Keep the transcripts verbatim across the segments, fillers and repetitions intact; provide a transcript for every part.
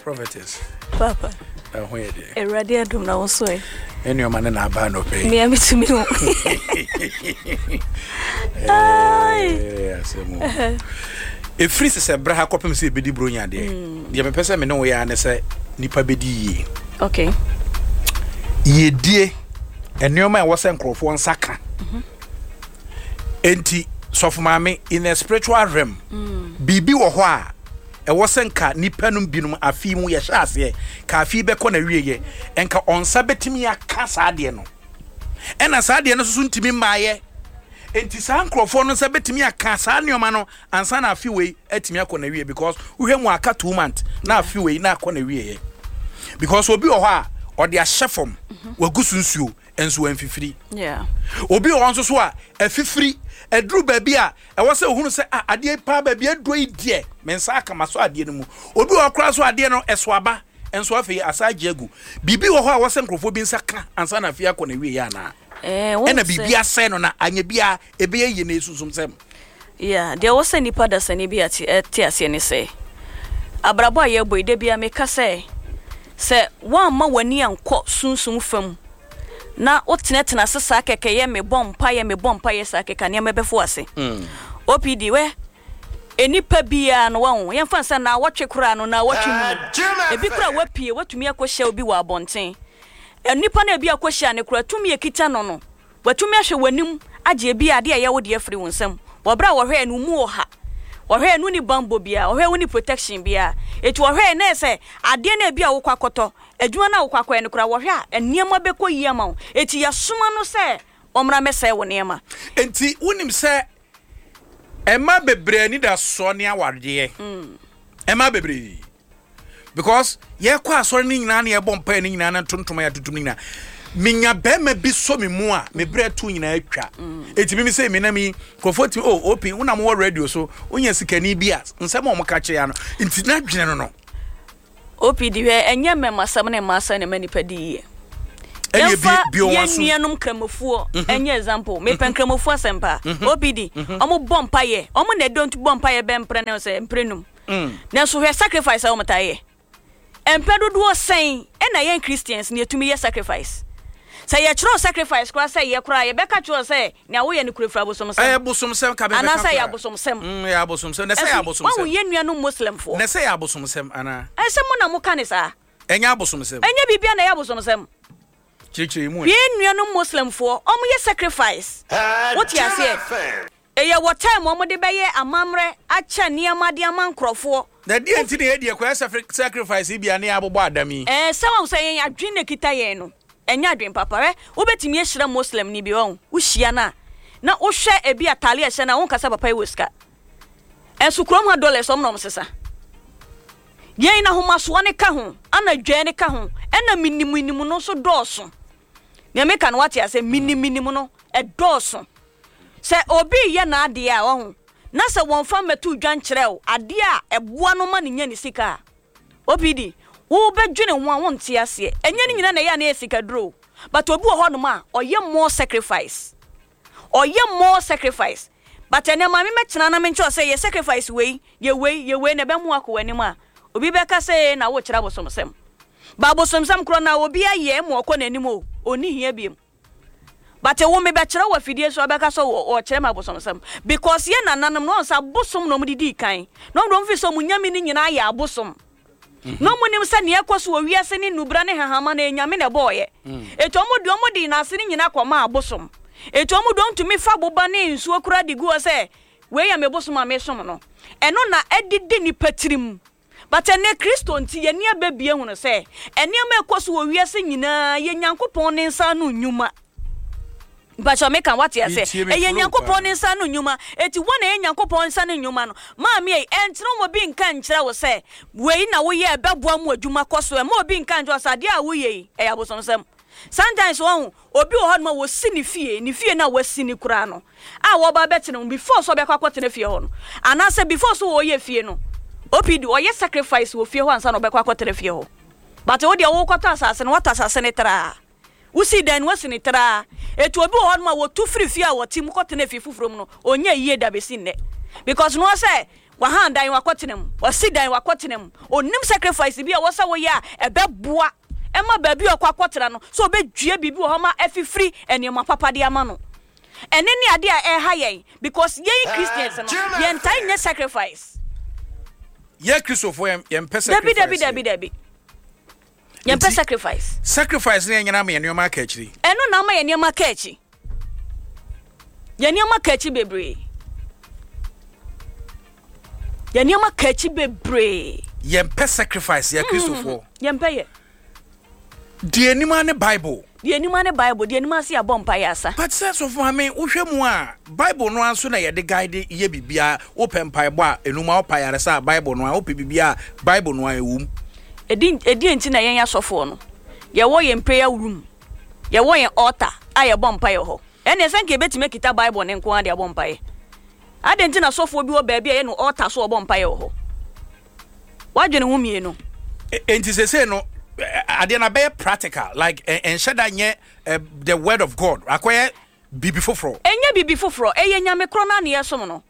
prophetess. Papa. Uh, where are A radio dum na also. And your man and I ban no pay. Me am to me. Yes. If free is a braha copy say bedi bronya de. The person me know ya na say nipa bedi. Okay. Ye die enoma e wo se nkrofo nsaka. Enti sofu maame in a spiritual realm. Bibi wo ho a e wo se nka nipa num binum afi mu ye hya ase ka afi be ko na wieye enka onsa betimi aka sa de no. Ena sa de no so ntimi maaye. Enti sa nkrofo no sa betimi aka sa neoma no ansa na afi wei atimi akọ na wiye because uhwemu aka two months na afi wei na akọ na wiye. Because obi wo ho a odi a chefom wagusu nsuo enso amfifiri. Yeah. Obi wo nso so a afifiri edru baabi a e wo se ohunu se ade pa baabi adro idie mensa aka maso ade no mu. Obi wo kra so ade no eso aba enso afi asaje agu. Bibi wo ho a wo se nkrofo bi nsaka ansa na afi akọ na wiye ya na. Eh, wo na bibi ase no na anya bia ebe ye na esusum sem. Yeah, there was any pada sani bi ati ati ase ne say. Abrabo aye boy de bia meka say se wan ma wani anko sunsun fam. Na otenetena sesa keke ye me bompa ye me bompa ye sa keke ne mebefo ase. Mm. O P D we enipa bia no won ye mfa na wotwe kura no na wotwe mu. Ebi kura wapie watumi akohye obi wa abonten. Enipa na ebi akohye ne kura tumi ekita no no. Watumi ahwe wanim age bi ade ye wo de afri wonsam. Wobra wo hwe enu mu oha. Wo hwe enu ni bambo bia, wo hwe enu ni protection bia. Etu wo hwe na se ade na bia wo kwakoto. Adwuma na wo kwakọ ne kura wo hwe a eniema beko yema wo. Eti ya soma no se omra mese wo niema. Enti wonim se ema bebre ni da so ne awade. Mm. Ema bebre. Because ye kwa asore ni nyina na ye bompa ni nyina na tontoma ya tutum ni nyina. Minya bema bi so me mu a me bre tu nyina atwa. Eti mi say me na mi krofoti oh open una mo radio so onya sikani bia nsem o mo ka che ya no. Enti na dwene no no. O P D we enye memasam ne masa ne manipadi. Enye bi bi o wanso. Ye nuanum kramofuo enye example me pen kramofuo sempa. O P D omo bompa ye omo na don't bompa ye bempre ne se emprenum. Na so we sacrifice o mataye. Empedo do sen e na ye Christians ne etumi ye sacrifice. Say ye chro sacrifice kwa say ye kra ye beka chro say na wo ye ne kurefra bosom sem. Eh bosom sem ka be beka. Ana say ya bosom sem. Mm ya bosom sem. Na say ya bosom sem. Wo ye nuanu Muslim fo. Na say ya bosom sem ana. Eh sem mo na mo ka ne sa. Enya bosom sem. Enya bibia na ya bosom sem. Chichi mu. Ye nuanu Muslim fo, omo ye sacrifice. What you say? E ye what time omo de be ye amamre acha niama de amankrofo. Na die enti ne ye de kwa sacrifice bia na ya bobo adami. Eh sem wo say ye adwen na kita ye no. Enya adwen papa we obetimi ehira Muslim ni bi won wo hia na na wo hwe ebi atale ehye na won kasa papa e woska ensu krom ha dollars omnom sesa ye na homa so ne ka ho ana dwan ne ka ho ena minimu minimu no so doso ne me kan wate ase minimu minimu no e doso se obi ye na ade a wo na se won fa metu dwan kire wo ade a eboa no ma ne nya ni sika O P D wo be dwene ho a won te ase enye ni nyina na ya na esika dro but obi wo hono ma oye more sacrifice oye more sacrifice but ene ma me mechina na me ncho say ye sacrifice we ye we ye we na be mu akọ ma obi be ka say na wo kira bosom sem ba bosom sem kro na obi aye mu akọ nanim o oni hia biem but e wo me be kira wa fidie so be ka so o kira ma bosom sem because ye nananam no sa bosom no mu didi kan no do mfi so mu nyame ni nyina ya abosom. No munim sa ne ekoso wiase ne nubra ne hahama na enyame ne boye eto omo do omo di na ase ne nyina kwama abosom eto omo do ntumi fa boba ne nsuo kura digu o se we ya me bosom a me som no eno na edide ni patirim but ene Kristo nti ye ne ababie hu no se ene ma ekoso wiase nyina ye nyankopon ne nsa no nyuma but so make what you say e ye nyankopon ne nsa no nyuma eti wona ye nyankopon nsa no nyuma no ma me e entro mo bi nka nkyere wo se we na wo ye ebeboa mu adwuma koso e mo bi nka njo sade a wo ye e ya bosom sem sometimes won obi wo hod ma wo si ni fie ni fie na wo si ni kura no a wo ba beti no before so be kwa kwate na fie ho no ana se before so wo ye fie no O P D wo ye sacrifice wo fie ho ansa no be kwa kwate na fie ho but wo de wo kwata asase no wata asase ne tra usi dan wasini tra etu obi ho ma wo tu free fia wo tim kote na fifufuro mu no onye yie da besi nne because no say wa hand dan wakotenem wa si dan wakotenem onim sacrifice bi a wo sa wo ya ebeboa ema baabi okwa no so obedua bibi wo ma afifiri enema papa de ama no ene ni ade a e ha yen because yen Christians no yen tai ne sacrifice ye Christopher yem yem sacrifice Dabi dabi dabi dabi yen pe sacrifice sacrifice ne nyina ma enema ka akiri eno na ma enema ka akiri enema ka akiri bebre enema ka akiri bebre yem pe sacrifice ye Christopher yen pe ye di enima ne Bible di enima ne Bible di enima si abompa ya sa but sense of me wohwe mu a Bible no anso na ye de guide ye bibia open Bible a enuma opa ya sa Bible no a ope bibia Bible no a ewum edi edi enti na yen asofo no ye wo yen prayer room ye wo yen altar a ye bompa ye ho ene senke betime kita Bible ne nko ade abompa ye ade enti na sofo bi wo ba bia ye no altar so bompa ye ho wadwene hu mie no enti sese no ade na be practical like en shada nye the word of God akoye bibi foforo enye bibi foforo eye nyame kro na ne yesom no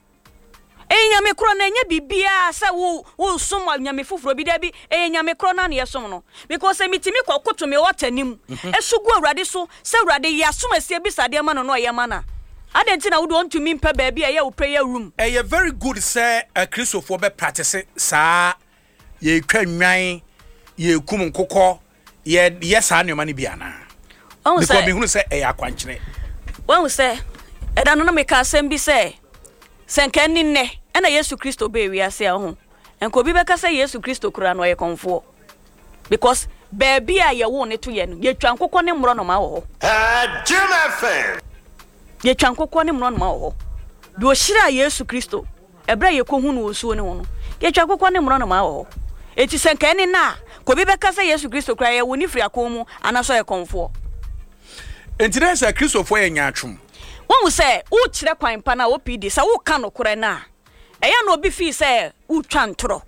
eye nyame kro na enye bibia sa wo wo som nyame foforo bi da bi eye nyame kro na ne yesom no because emitimi kwakoto me watanim esugu awrade so se awrade yasom asie bisade ma no no ye mana adenti na wo don to mi mpa ba bia ye wo prayer room eye very good say a Christopher be practice sa ye twanwan ye kum nkokọ ye yes anoma ne bia na because me hunu say e akwankyene won say e da no no me ka asem bi say senka ni ne e na Yesu Kristo be wi ase a ho enko bi be ka say Yesu Kristo kura no ye konfo because baby a ye wo ne to ye no ye twa nkokọ ne mro no ma wo ho ah Jim F M ye twa nkokọ ne mro no ma wo ho bi o hira Yesu Kristo ebra ye ko hunu osuo ne ho no ye twa nkokọ ne mro no ma wo ho eti senka ni na ko bi be ka say Yesu Kristo kura ye wo ni firi akomu anaso ye konfo entire say Christopher ye nyaatwum won say wo kire kwan pa na wo pidi say wo ka no kure na eya no obi fi say wo twa ntoro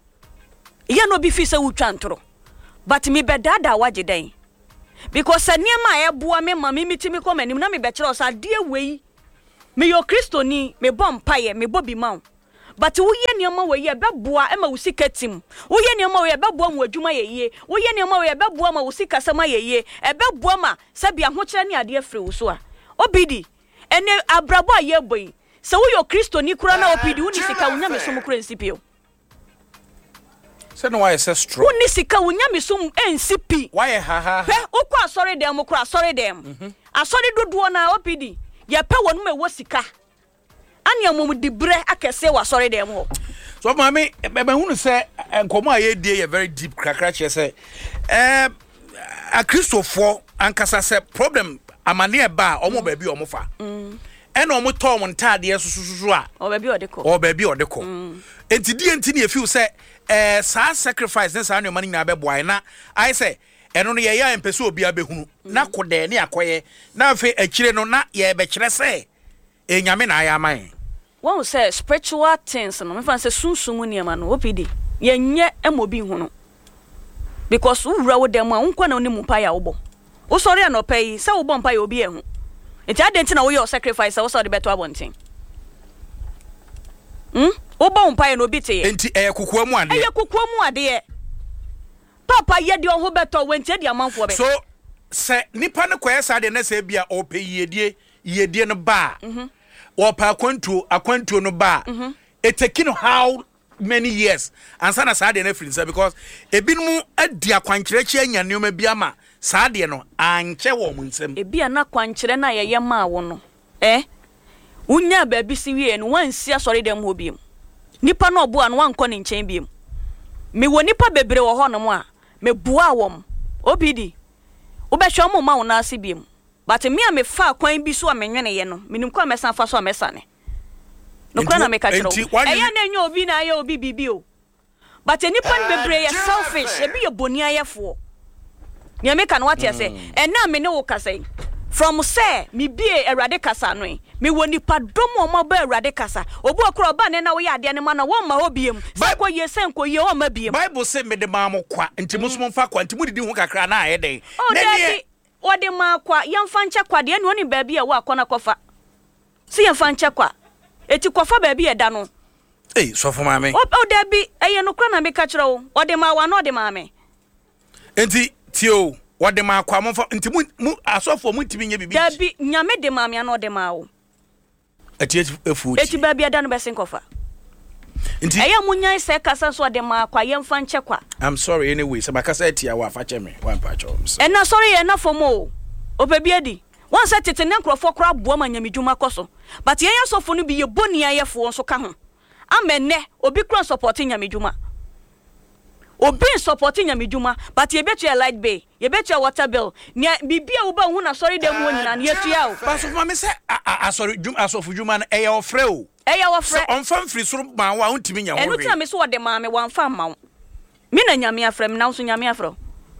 eya no obi fi say wo twa ntoro but me bedada waje den because aniema e boa me ma me mitimi komanim na me be kire o sa de wei me yo Kristo ni me bom paye me bobi maw but wo ye niema we ye beboa e ma wo sikatim wo ye niema we beboa mu adwuma ye ye wo ye niema we beboa ma wo sikasama ye ye e beboa ma sabia ho kire ne ade afre wo so a obidi ene abrabo a ye boy se wo yo Kristo ni kura na obidi woni sika wonya mesom kura nsipio se no why say strong woni sika wonya mesom ensipi why ha ha he ukwa asori dem kura asori dem asori dodo na obidi ye pe wonu me wo sika ani amom dibre akese wa sorry dem ho so mama be hunu say enkomo aye die ye very deep krakra che say eh a Christopher ankasa say problem amane ba omo ba bi omo fa mm ena omo to omo ntade sususu a o ba bi odeko o ba bi odeko enti die enti ne feel say eh sa sacrifice ne sa no mani na be boy na I say eno no ye ya empese obi abehunu na kode ne akoye na afi akire no na ye be kire say enyame na ayaman won say spiritual things no me fan say sunsun ni ma no opidi ye nye emobi hu no because wura wo dem a wonko na onimu pa ya wo bo wo sori an opai say wo bompa ya obi ehu enti adenti na wo your sacrifice wo sori beto abonten hm wo bompa ya no obi te enti eh kokoa mu ade eh kokoa mu ade papa ye de ho beto wenti de amanfo be so se nipa ne kwaya sa de na se bia opai yedie yedie no ba mhm or pa akwantuo akwantuo no ba mm-hmm. It taking how many years and sana sa de na free because ebinum adi akwankyereki anya neoma bi ama sa de no anche wo mu nsem ebi ana kwankyere na ye yema wo no eh unya ba bi si wie no wansi asori dem ho biem nipa no obo an wankọ ne nchen biem me wo nipa bebre wo ho no mo a me bua wom obidi wo be hwe mo ma wo na ase biem but me a me fa kwan bi so a me nwene ye no minim kwa mesa fa so a mesa ne no kwa na me ka kiro eya na enyo obi na ya obi bibi o but enipa ne bebre ye selfish e bi ye boni ayefo ne me ka no what you say and na me ne wo kasai from say me bie Awurade kasa no me woni padom o ma ba Awurade kasa obu okro ba ne na wo ya ade ne ma na wo ma obiem sakwa ye senko ye o ma biem Bible say me de ma mo kwa ntimusum mfa kwa ntimudidi ho kakra na aye den ne ode ma kwa yemfa nche kwa de ne oni ba bia wo akona kofa si yemfa nche kwa eti kofa ba bia da no eh so for mame o da bi eye no kra na me ka kire wo ode ma wa no ode ma me enti tio wode ma kwa mo enti mu asofo mu timi nya bibi da bi nyame de ma me na ode ma wo eti efu eti ba bi ada no besen kofa enti eye munyan se kasa so ode ma kwa yemfa nche kwa I'm sorry anyway so makasa etia wa fa cheme wan pa cho and na sorry e na fomo obebi edi wan se tete ne nkrofo kra boa ma nyamedwuma koso but yen asofo no bi ye boni ayefo nso ka ho amene obi kra supporting nyamedwuma obi supporting nyamedwuma but ye betu a light bay ye betu a water bill ne bibia wo ba hu na sorry dem won nyina ne yetua o ba so ma me se asori dwum asofu dwuma na e ye ofre o e ye ofre on fam free soro ma wa untimi nya wo enu tia me so wode ma me wan fa ma wo me na nyame afrem na so nyame afro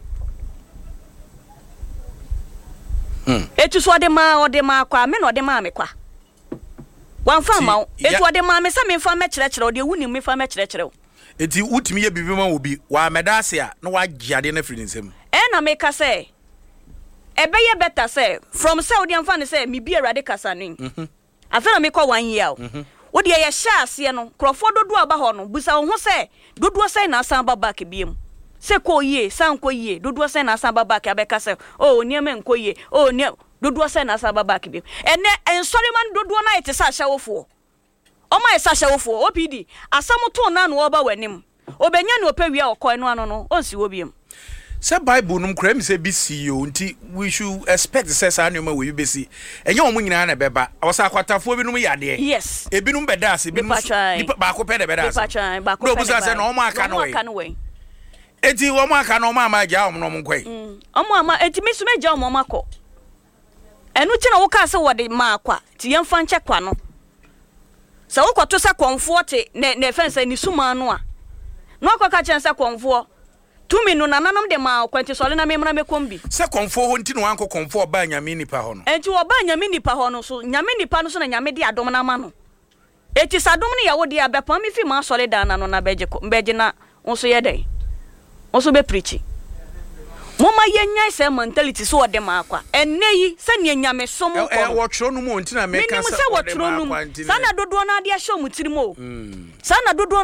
hmm etu so wode ma wode ma kwa me na wode ma me kwa wan fa ma wo etu wode ma me se me fa me kire kire wode wuni me fa me kire kire enti utimi ye bibi ma obi wa medase a na wa giade na free nsem e na me ka se ebe ye better say from Saudi am fan say me bi awade kasa nin mhm afena me kwa one year mhm wo de ye sha ase no krofo dodo aba ho no busa wo ho say dodo say na asan baba ke biem se ko yie san ko yie dodo say na asan baba ke abeka say oh niam enko yie oh niam dodo say na asan baba ke biem ene ensori man dodo na ete sa hya wofo o ma esa hya wofo opd asamoto na no oba wanim obenya ne opawia okoi no ano no onsi wo biem say Bible num kra mi say B C O nti we should expect say sa anoma we be see enye omo nyina na beba awasa akwatafo bi num yade yes e binum beda ase binum ba ko pe de beda ase ba ko pe say na omo aka no we eti omo aka no omo ama ja omo no nkoi omo ama eti mi so meja omo makọ enu ti na wo ka se wode ma akwa ti yemfa nche kwa no se wo kwato se konfo te ne ne fense ni suma no a no akwa chen se konfo tumi no nananom de ma kwanti sole na memra mekombi se konfo ho nti no anko konfo ba nyame nipa ho no enti wo ba nyame nipa ho no so nyame nipa no so na nyame de adom na ma no eti sadom ne yawo de abepa mi fi ma sole da na no na beje beje na onso ye dai onso be preach moma yenya se mentality so de ma akwa enne yi se ne nyame som ko e wo twro no mo nti na me ka se wo de ma akwa nti sana dodo na de ahye omutiri mo sana dodo